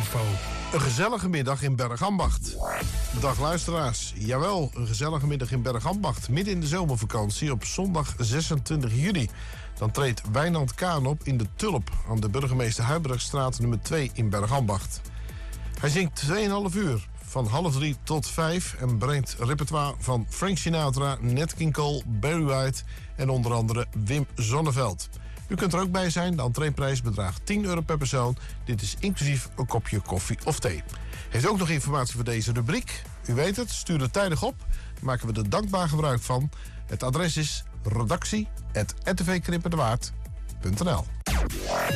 Info. Een gezellige middag in Bergambacht. Dag luisteraars. Jawel, een gezellige middag in Bergambacht. Midden in de zomervakantie op zondag 26 juli. Dan treedt Wijnand Kaan op in de Tulp aan de Burgemeester Huibergstraat nummer 2 in Bergambacht. Hij zingt 2,5 uur, van 2:30 tot 5 en brengt repertoire van Frank Sinatra, Nat King Cole, Barry White en onder andere Wim Sonneveld. U kunt er ook bij zijn. De entreeprijs bedraagt €10 per persoon. Dit is inclusief een kopje koffie of thee. Heeft u ook nog informatie voor deze rubriek? U weet het, stuur het tijdig op. Daar maken we er dankbaar gebruik van. Het adres is redactie@rtvknippendewaard.nl.